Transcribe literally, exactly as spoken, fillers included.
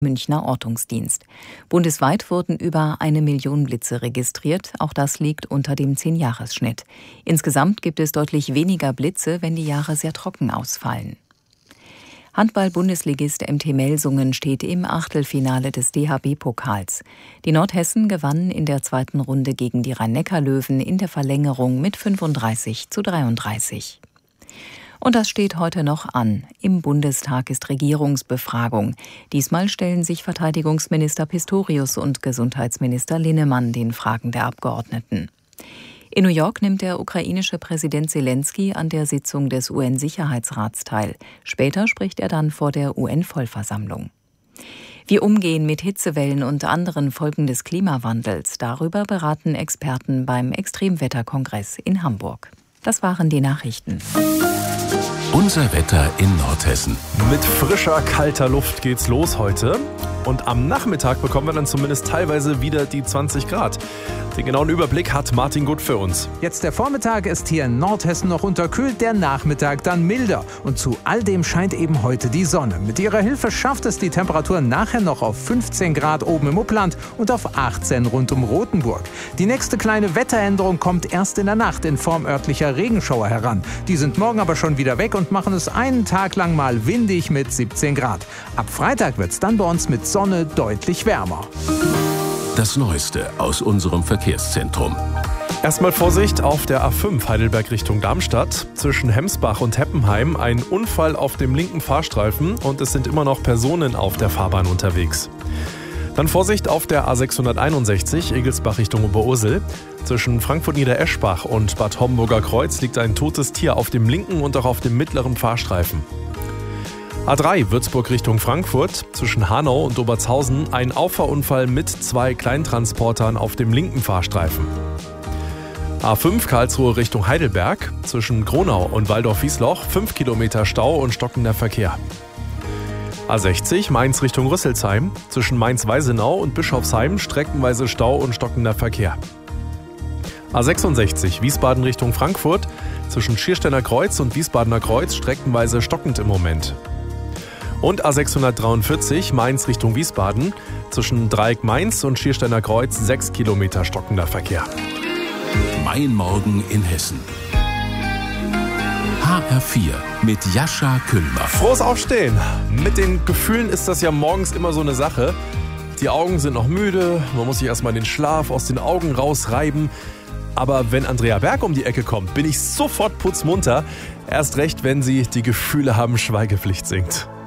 Münchner Ortungsdienst. Bundesweit wurden über eine Million Blitze registriert. Auch das liegt unter dem zehn-Jahres-Schnitt. Insgesamt gibt es deutlich weniger Blitze, wenn die Jahre sehr trocken ausfallen. Handball-Bundesligist M T Melsungen steht im Achtelfinale des D H B-Pokals. Die Nordhessen gewannen in der zweiten Runde gegen die Rhein-Neckar-Löwen in der Verlängerung mit fünfunddreißig zu dreiunddreißig. Und das steht heute noch an. Im Bundestag ist Regierungsbefragung. Diesmal stellen sich Verteidigungsminister Pistorius und Gesundheitsminister Linnemann den Fragen der Abgeordneten. In New York nimmt der ukrainische Präsident Selenskyj an der Sitzung des U N-Sicherheitsrats teil. Später spricht er dann vor der U N-Vollversammlung. Wir umgehen mit Hitzewellen und anderen Folgen des Klimawandels. Darüber beraten Experten beim Extremwetterkongress in Hamburg. Das waren die Nachrichten. Unser Wetter in Nordhessen. Mit frischer, kalter Luft geht's los heute. Und am Nachmittag bekommen wir dann zumindest teilweise wieder die zwanzig Grad. Den genauen Überblick hat Martin Gutt für uns. Jetzt der Vormittag ist hier in Nordhessen noch unterkühlt, der Nachmittag dann milder. Und zu all dem scheint eben heute die Sonne. Mit ihrer Hilfe schafft es die Temperatur nachher noch auf fünfzehn Grad oben im Upland und auf achtzehn rund um Rothenburg. Die nächste kleine Wetteränderung kommt erst in der Nacht in Form örtlicher Regenschauer heran. Die sind morgen aber schon wieder weg und machen es einen Tag lang mal windig mit siebzehn Grad. Ab Freitag wird es dann bei uns mit Sonne deutlich wärmer. Das Neueste aus unserem Verkehrszentrum. Erstmal Vorsicht auf der A fünf Heidelberg Richtung Darmstadt. Zwischen Hemsbach und Heppenheim ein Unfall auf dem linken Fahrstreifen und es sind immer noch Personen auf der Fahrbahn unterwegs. Dann Vorsicht auf der A sechshunderteinundsechzig Egelsbach Richtung Oberursel. Zwischen Frankfurt-Niedereschbach und Bad Homburger Kreuz liegt ein totes Tier auf dem linken und auch auf dem mittleren Fahrstreifen. A drei Würzburg Richtung Frankfurt, zwischen Hanau und Obertshausen ein Auffahrunfall mit zwei Kleintransportern auf dem linken Fahrstreifen. A fünf Karlsruhe Richtung Heidelberg, zwischen Gronau und Waldorf-Wiesloch fünf Kilometer Stau und stockender Verkehr. A sechzig Mainz Richtung Rüsselsheim, zwischen Mainz-Weisenau und Bischofsheim streckenweise Stau und stockender Verkehr. A sechsundsechzig Wiesbaden Richtung Frankfurt, zwischen Schiersteiner Kreuz und Wiesbadener Kreuz streckenweise stockend im Moment. Und A sechshundertdreiundvierzig Mainz Richtung Wiesbaden, zwischen Dreieck Mainz und Schiersteiner Kreuz sechs Kilometer stockender Verkehr. Mein Morgen in Hessen. H R vier mit Jascha Kühlbach. Frohes Aufstehen. Mit den Gefühlen ist das ja morgens immer so eine Sache. Die Augen sind noch müde, man muss sich erstmal den Schlaf aus den Augen rausreiben. Aber wenn Andrea Berg um die Ecke kommt, bin ich sofort putzmunter. Erst recht, wenn sie Die Gefühle haben Schweigepflicht singt.